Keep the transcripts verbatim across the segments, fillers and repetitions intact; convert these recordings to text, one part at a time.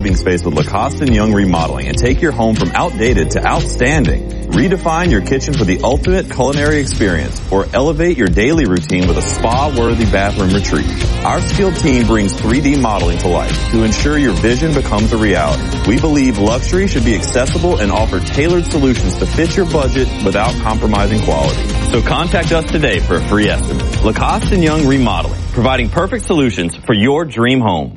living space with Lacoste and Young Remodeling and take your home from outdated to outstanding. Redefine your kitchen for the ultimate culinary experience or elevate your daily routine with a spa-worthy bathroom retreat. Our skilled team brings three D modeling to life to ensure your vision becomes a reality. We believe luxury should be accessible and offer tailored solutions to fit your budget without compromising quality. So contact us today for a free estimate. Lacoste and Young Remodeling, providing perfect solutions for your dream home.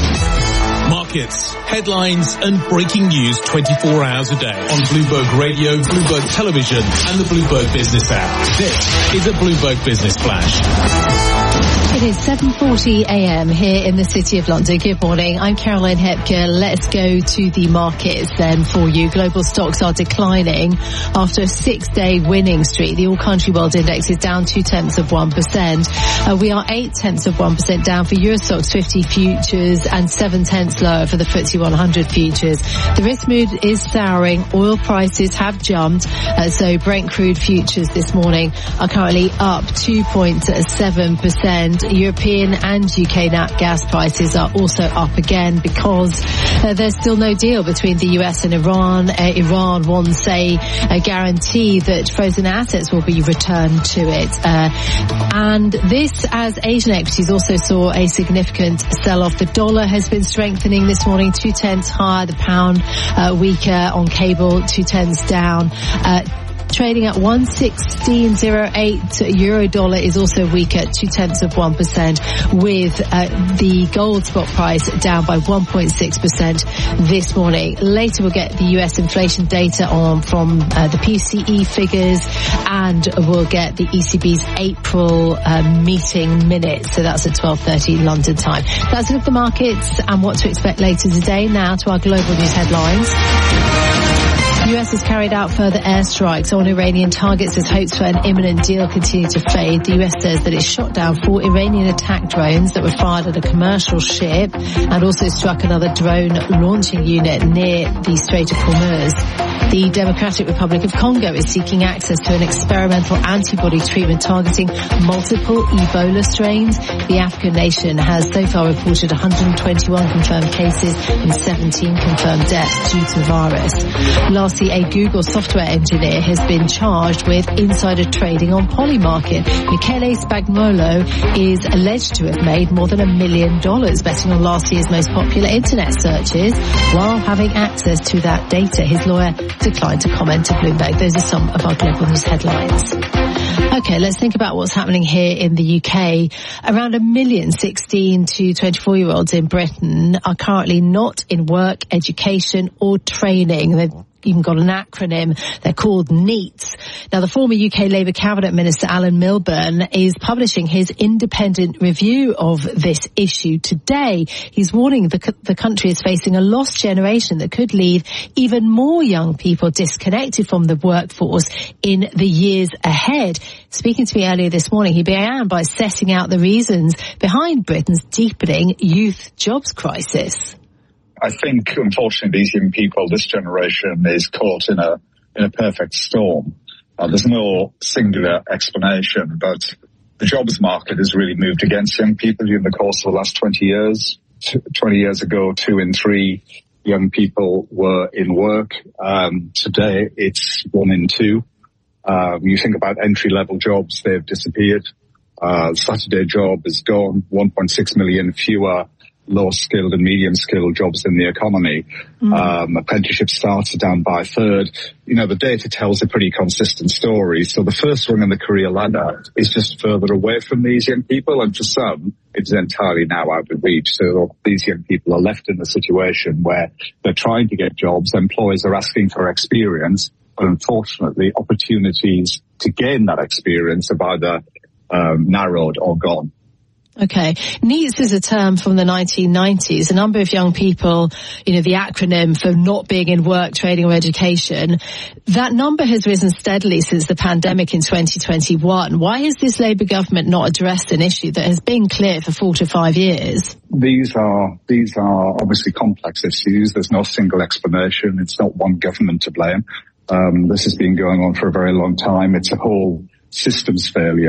Markets, headlines and breaking news twenty-four hours a day on Bloomberg Radio, Bloomberg Television and the Bloomberg Business app. This is a Bloomberg Business Flash. It is seven forty a.m. here in the City of London. Good morning. I'm Caroline Hepker. Let's go to the markets then for you. Global stocks are declining after a six-day winning streak. The all-country world index is down two-tenths of one percent. Uh, we are eight-tenths of one percent down for Euro Stoxx fifty futures and seven-tenths lower for the F T S E one hundred futures. The risk mood is souring. Oil prices have jumped. Uh, so Brent crude futures this morning are currently up two point seven percent. European and U K nat gas prices are also up again because uh, there's still no deal between the U S and Iran. Uh, Iran wants a, a guarantee that frozen assets will be returned to it. Uh, and this as Asian equities also saw a significant sell-off. The dollar has been strengthening this morning, two-tenths higher, the pound uh, weaker on cable, two-tenths down. Uh, Trading at one sixteen oh eight. Euro dollar is also weaker, two-tenths of one percent, with uh, the gold spot price down by one point six percent this morning. Later we'll get the U S inflation data on from uh, the P C E figures, and we'll get the E C B's April uh, meeting minutes. So that's at twelve thirty London time. That's it of the markets and what to expect later today. Now to our global news headlines. The U S has carried out further airstrikes on Iranian targets as hopes for an imminent deal continue to fade. The U S says that it shot down four Iranian attack drones that were fired at a commercial ship and also struck another drone launching unit near the Strait of Hormuz. The Democratic Republic of Congo is seeking access to an experimental antibody treatment targeting multiple Ebola strains. The African nation has so far reported one hundred twenty-one confirmed cases and seventeen confirmed deaths due to the virus. Last a Google software engineer has been charged with insider trading on Polymarket. Michele Spagnuolo is alleged to have made more than a million dollars betting on last year's most popular internet searches while having access to that data. His lawyer declined to comment to Bloomberg. Those are some of our global news headlines. Okay, let's think about what's happening here in the U K. Around a million sixteen to twenty-four-year-olds in Britain are currently not in work, education or training. They've even got an acronym. They're called NEETs. Now, the former U K Labour Cabinet Minister Alan Milburn is publishing his independent review of this issue today. He's warning the, the country is facing a lost generation that could leave even more young people disconnected from the workforce in the years ahead. Speaking to me earlier this morning, he began by setting out the reasons behind Britain's deepening youth jobs crisis. I think, unfortunately, these young people, this generation, is caught in a in a perfect storm. Uh, there's no singular explanation, but the jobs market has really moved against young people during the course of the last twenty years. twenty years ago, two in three young people were in work. Um, today, it's one in two. Uh, you think about entry-level jobs, they've disappeared. Uh, Saturday job is gone, one point six million fewer low-skilled and medium-skilled jobs in the economy. Mm. Um, apprenticeship starts are down by a third. You know, the data tells a pretty consistent story. So the first rung in the career ladder is just further away from these young people, and for some, it's entirely now out of reach. So these young people are left in a situation where they're trying to get jobs, employers are asking for experience, but unfortunately, opportunities to gain that experience have either um, narrowed or gone. Okay. NEETs is a term from the nineteen nineties. A number of young people, you know, the acronym for not being in work, training or education, that number has risen steadily since the pandemic in twenty twenty-one. Why has this Labour government not addressed an issue that has been clear for four to five years? These are, these are obviously complex issues. There's no single explanation. It's not one government to blame. Um, this has been going on for a very long time. It's a whole systems failure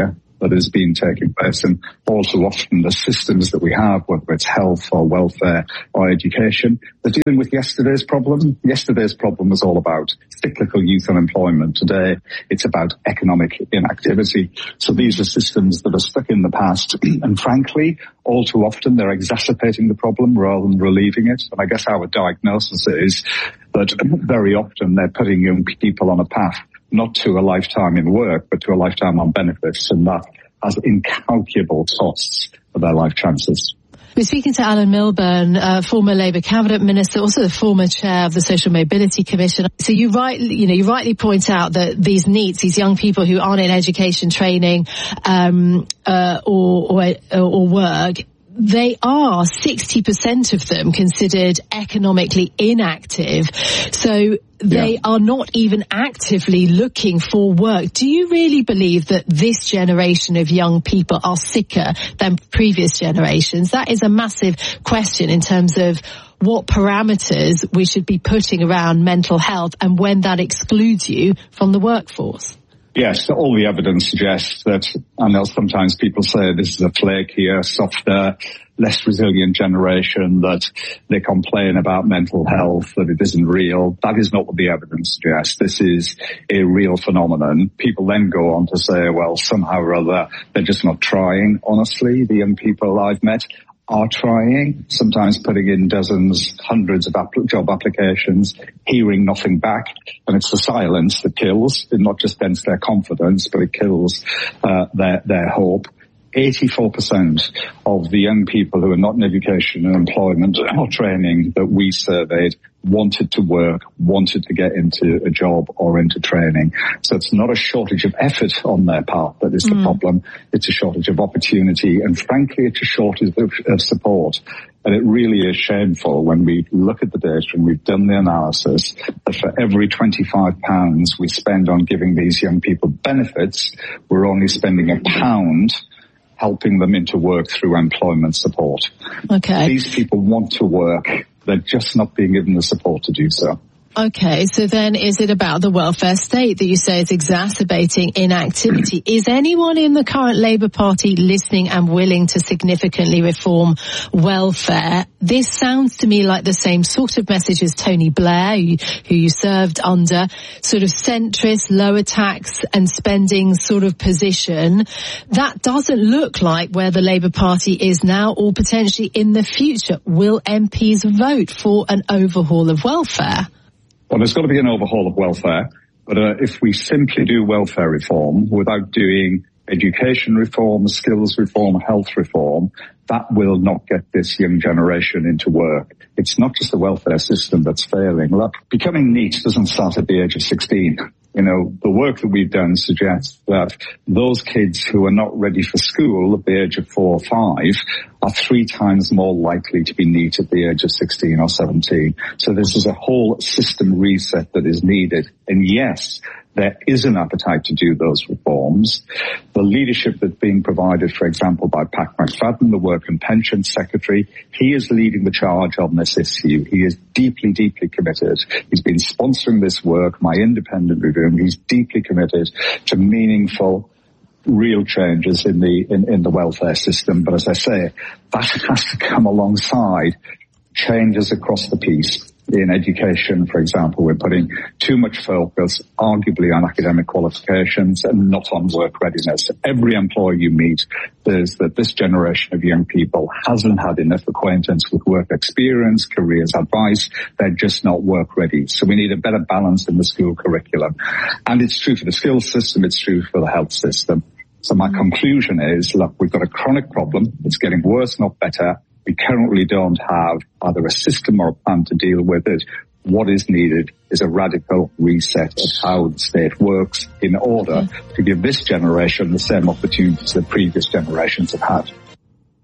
that has been taking place. And all too often the systems that we have, whether it's health or welfare or education, they're dealing with yesterday's problem. Yesterday's problem was all about cyclical youth unemployment. Today, it's about economic inactivity. So these are systems that are stuck in the past. And frankly, all too often they're exacerbating the problem rather than relieving it. And I guess our diagnosis is that very often they're putting young people on a path not to a lifetime in work, but to a lifetime on benefits, and that has incalculable costs for their life chances. We're speaking to Alan Milburn, uh, former Labour cabinet minister, also the former chair of the Social Mobility Commission. So you rightly, you know, you rightly point out that these NEETs, these young people who aren't in education, training, um, uh, or, or, or work, they are sixty percent of them considered economically inactive. So they yeah. are not even actively looking for work. Do you really believe that this generation of young people are sicker than previous generations? That is a massive question in terms of what parameters we should be putting around mental health and when that excludes you from the workforce. Yes, all the evidence suggests that, I know sometimes people say this is a flakier, softer, less resilient generation, that they complain about mental health, that it isn't real. That is not what the evidence suggests. This is a real phenomenon. People then go on to say, well, somehow or other, they're just not trying. Honestly, the young people I've met are trying, sometimes putting in dozens, hundreds of app- job applications, hearing nothing back. And it's the silence that kills. It not just dents their confidence, but it kills uh, their, their hope. eighty-four percent of the young people who are not in education and employment or training that we surveyed wanted to work, wanted to get into a job or into training. So it's not a shortage of effort on their part that is the mm. problem. It's a shortage of opportunity, and frankly, it's a shortage of, of support. And it really is shameful when we look at the data and we've done the analysis that for every twenty-five pounds we spend on giving these young people benefits, we're only spending a pound helping them into work through employment support. Okay. These people want to work. They're just not being given the support to do so. Okay, so then is it about the welfare state that you say is exacerbating inactivity? Is anyone in the current Labour Party listening and willing to significantly reform welfare? This sounds to me like the same sort of message as Tony Blair, who, who you served under, sort of centrist, lower tax and spending sort of position. That doesn't look like where the Labour Party is now or potentially in the future. Will M Ps vote for an overhaul of welfare? Well, there's got to be an overhaul of welfare, but uh, if we simply do welfare reform without doing education reform, skills reform, health reform, that will not get this young generation into work. It's not just the welfare system that's failing. Look, becoming NEET doesn't start at the age of sixteen. You know, the work that we've done suggests that those kids who are not ready for school at the age of four or five are three times more likely to be NEET at the age of sixteen or seventeen. So this is a whole system reset that is needed. And yes, there is an appetite to do those reforms. The leadership that's being provided, for example, by Pat McFadden, the Work and Pension Secretary, he is leading the charge on this issue. He is deeply, deeply committed. He's been sponsoring this work, my independent review, and he's deeply committed to meaningful, real changes in the in, in the welfare system. But as I say, that has to come alongside changes across the piece. In education, for example, we're putting too much focus, arguably, on academic qualifications and not on work readiness. Every employer you meet says that this generation of young people hasn't had enough acquaintance with work experience, careers advice. They're just not work ready. So we need a better balance in the school curriculum. And it's true for the skills system. It's true for the health system. So my conclusion is, look, we've got a chronic problem. It's getting worse, not better. We currently don't have either a system or a plan to deal with it. What is needed is a radical reset of how the state works in order to give this generation the same opportunities that previous generations have had.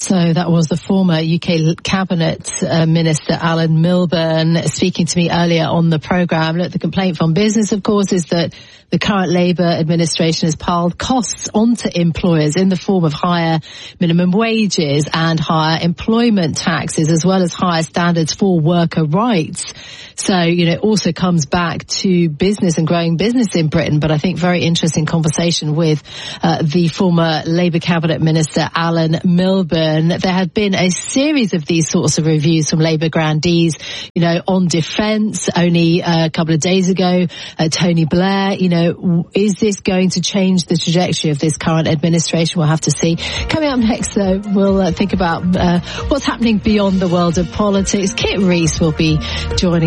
So that was the former U K Cabinet uh, Minister Alan Milburn speaking to me earlier on the programme. Look, the complaint from business, of course, is that the current Labour administration has piled costs onto employers in the form of higher minimum wages and higher employment taxes, as well as higher standards for worker rights. So, you know, it also comes back to business and growing business in Britain. But I think very interesting conversation with uh, the former Labour Cabinet Minister Alan Milburn. There have been a series of these sorts of reviews from Labour grandees, you know, on defence. Only uh, a couple of days ago, uh, Tony Blair, you know, is this going to change the trajectory of this current administration? We'll have to see. Coming up next, though, we'll uh, think about uh, what's happening beyond the world of politics. Kit Rees will be joining